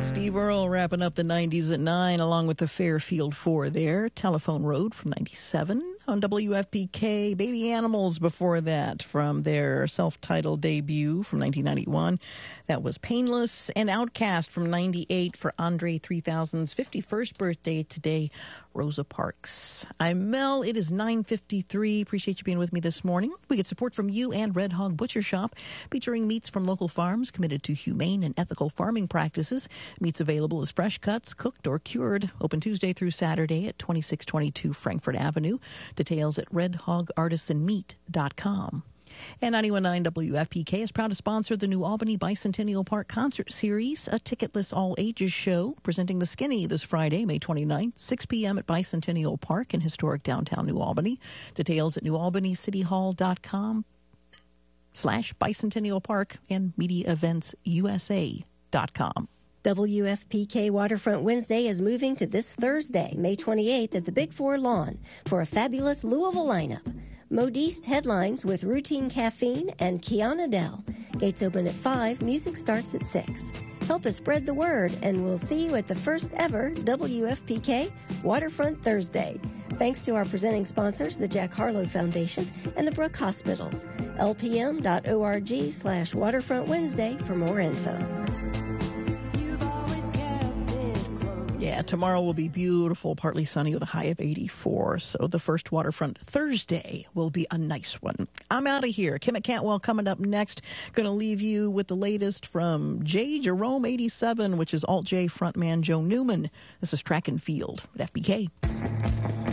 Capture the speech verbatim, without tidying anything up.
Steve Earle wrapping up the nineties at nine, along with the Fairfield Four there. Telephone Road from ninety-seven on W F P K. Baby Animals before that from their self-titled debut from nineteen ninety-one. That was Painless. And Outcast from ninety-eight for Andre three thousand's fifty-first birthday today, Rosa Parks. I'm Mel. It is nine fifty-three. Appreciate you being with me this morning. We get support from you and Red Hog Butcher Shop, featuring meats from local farms committed to humane and ethical farming practices. Meats available as fresh cuts, cooked or cured. Open Tuesday through Saturday at twenty-six twenty-two Frankfurt Avenue. Details at red hog artisan meat dot com. And ninety-one point nine W F P K is proud to sponsor the New Albany Bicentennial Park Concert Series, a ticketless all-ages show presenting the Skinny this Friday, May twenty-ninth, six p.m. at Bicentennial Park in historic downtown New Albany. Details at new albany city hall dot com slash Bicentennial Park and media events u s a dot com. W F P K Waterfront Wednesday is moving to this Thursday, May twenty-eighth at the Big Four Lawn for a fabulous Louisville lineup. Modiste headlines with Routine Caffeine and Kiana Dell. Gates open at five, music starts at six. Help us spread the word, and we'll see you at the first ever W F P K Waterfront Thursday. Thanks to our presenting sponsors, the Jack Harlow Foundation and the Brook Hospitals. L P M dot org slash Waterfront Wednesday for more info. Yeah, tomorrow will be beautiful, partly sunny with a high of eighty-four. So the first Waterfront Thursday will be a nice one. I'm out of here. Kim Cantwell coming up next. Going to leave you with the latest from J. Jerome eighty-seven, which is Alt J frontman Joe Newman. This is Track and Field at F B K.